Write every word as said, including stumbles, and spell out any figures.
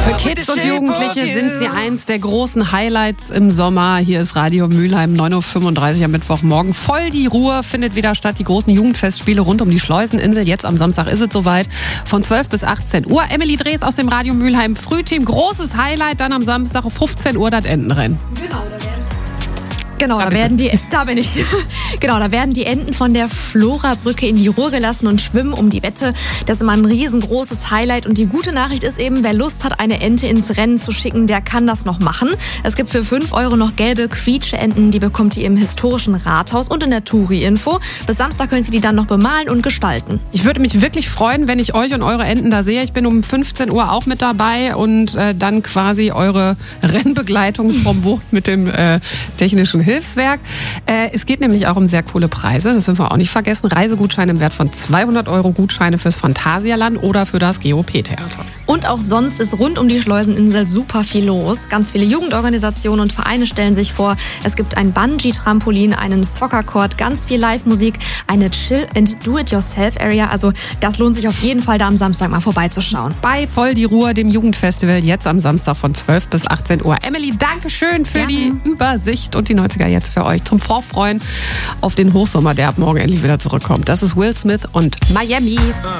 Für Kids und Jugendliche sind sie eins der großen Highlights im Sommer. Hier ist Radio Mülheim, neun Uhr fünfunddreißig am Mittwochmorgen. Voll die Ruhe findet wieder statt. Die großen Jugendfestspiele rund um die Schleuseninsel. Jetzt am Samstag ist es soweit. Von zwölf bis achtzehn Uhr. Emily Drees aus dem Radio Mülheim Frühteam. Großes Highlight. Dann am Samstag um fünfzehn Uhr das Entenrennen. Genau, da werden Genau, da, da werden die, da bin ich. Genau, da werden die Enten von der Flora-Brücke in die Ruhr gelassen und schwimmen um die Wette. Das ist immer ein riesengroßes Highlight. Und die gute Nachricht ist eben, wer Lust hat, eine Ente ins Rennen zu schicken, der kann das noch machen. Es gibt für fünf Euro noch gelbe Quietsche-Enten. Die bekommt ihr im historischen Rathaus und in der Touri-Info. Bis Samstag könnt ihr die dann noch bemalen und gestalten. Ich würde mich wirklich freuen, wenn ich euch und eure Enten da sehe. Ich bin um fünfzehn Uhr auch mit dabei und äh, dann quasi eure Rennbegleitung vom Boot mit dem äh, technischen Hilfswerk. Äh, es geht nämlich auch um sehr coole Preise, das dürfen wir auch nicht vergessen. Reisegutscheine im Wert von zweihundert Euro, Gutscheine fürs Phantasialand oder für das G O P-Theater. Und auch sonst ist rund um die Schleuseninsel super viel los. Ganz viele Jugendorganisationen und Vereine stellen sich vor. Es gibt ein Bungee-Trampolin, einen Soccer-Court, ganz viel Live-Musik, eine Chill-and-Do-it-yourself-Area. Also das lohnt sich auf jeden Fall, da am Samstag mal vorbeizuschauen. Bei Voll die Ruhe, dem Jugendfestival, jetzt am Samstag von zwölf bis achtzehn Uhr. Emily, danke schön für Gerne. die Übersicht und die neunziger jetzt für euch zum Vorfreuen auf den Hochsommer, der ab morgen endlich wieder zurückkommt. Das ist Will Smith und Miami.